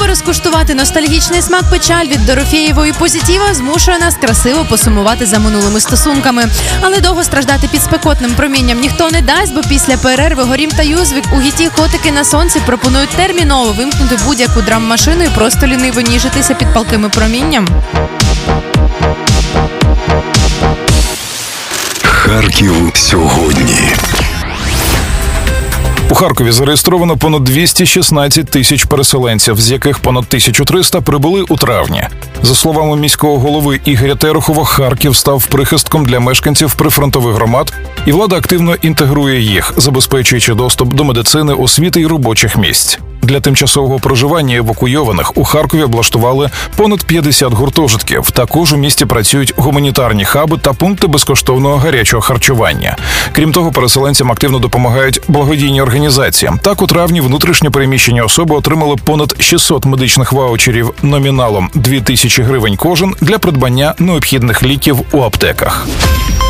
Аби розкуштувати ностальгічний смак печаль від Дорофєєвої Позитива, змушує нас красиво посумувати за минулими стосунками. Але довго страждати під спекотним промінням ніхто не дасть, бо після перерви Горім та Юзвік у гіті «Котики на сонці» пропонують терміново вимкнути будь-яку драм-машину і просто ліниво ніжитися під палкими промінням. Харків сьогодні. У Харкові зареєстровано понад 216 тисяч переселенців, з яких понад 1300 прибули у травні. За словами міського голови Ігоря Терехова, Харків став прихистком для мешканців прифронтових громад, і влада активно інтегрує їх, забезпечуючи доступ до медицини, освіти і робочих місць. Для тимчасового проживання евакуйованих у Харкові облаштували понад 50 гуртожитків. Також у місті працюють гуманітарні хаби та пункти безкоштовного гарячого харчування. Крім того, переселенцям активно допомагають благодійні організації. Так, у травні внутрішньо переміщені особи отримали понад 600 медичних ваучерів номіналом 2000 гривень кожен для придбання необхідних ліків у аптеках.